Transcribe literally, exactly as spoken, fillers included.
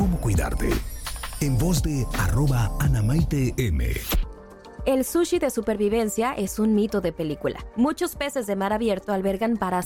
cómo cuidarte. En voz de arroba Anamaite M. El sushi de supervivencia es un mito de película. Muchos peces de mar abierto albergan parásitos